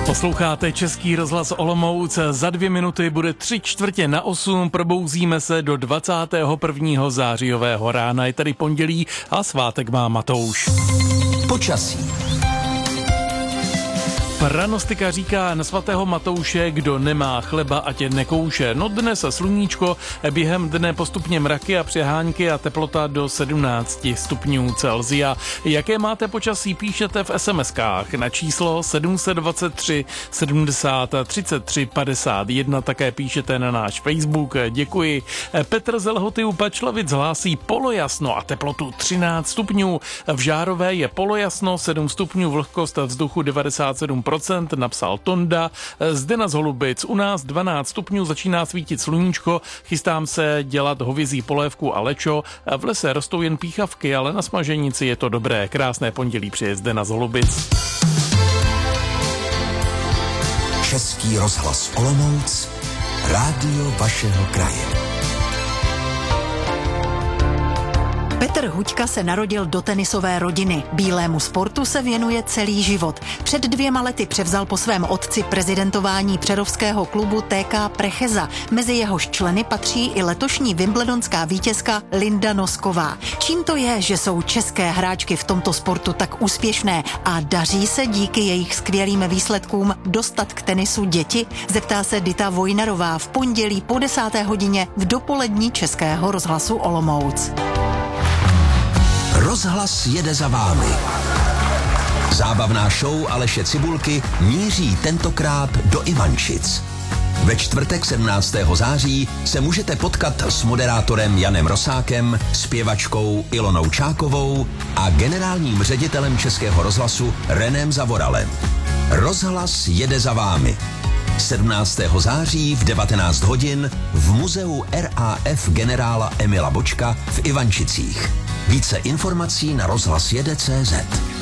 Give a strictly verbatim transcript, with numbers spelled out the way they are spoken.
Posloucháte Český rozhlas Olomouc. Za dvě minuty bude tři čtvrtě na osm. Probouzíme se do dvacátého prvního zářijového rána. Je tady pondělí a svátek má Matouš. Počasí. Pranostika říká na svatého Matouše, kdo nemá chleba, ať je nekouše. No dnes sluníčko, během dne postupně mraky a přehánky a teplota do sedmnáct stupňů Celsia. Jaké máte počasí, píšete v es em eskách na číslo sedm set dvacet tři sedmdesát třicet tři padesát jedna, také píšete na náš Facebook. Děkuji. Petr z Lhoty u Pačlavic hlásí polojasno a teplotu třináct stupňů. V Žárové je polojasno, sedm stupňů, vlhkost vzduchu devadesát sedm procent, napsal Tonda. Zdena z Holubic, u nás dvanáct stupňů, začíná svítit sluníčko, chystám se dělat hovězí polévku a lečo. V lese rostou jen píchavky, ale na smaženici je to dobré. Krásné pondělí přeje Zdena z Holubic. Český rozhlas Olomouc, rádio vašeho kraje. Petr Huďka se narodil do tenisové rodiny. Bílému sportu se věnuje celý život. Před dvěma lety převzal po svém otci prezidentování přerovského klubu té ká Precheza. Mezi jehož členy patří i letošní wimbledonská vítězka Linda Nosková. Čím to je, že jsou české hráčky v tomto sportu tak úspěšné a daří se díky jejich skvělým výsledkům dostat k tenisu děti? Zeptá se Dita Vojnarová v pondělí po desáté hodině v dopolední Českého rozhlasu Olomouc. Rozhlas jede za vámi. Zábavná show Aleše Cibulky míří tentokrát do Ivančic. Ve čtvrtek sedmnáctého září se můžete potkat s moderátorem Janem Rosákem, zpěvačkou Ilonou Čákovou a generálním ředitelem Českého rozhlasu Renem Zavoralem. Rozhlas jede za vámi. sedmnáctého září v devatenáct hodin v muzeu er á ef generála Emila Bočka v Ivančicích. Více informací na rozhlasjede tečka cé zet.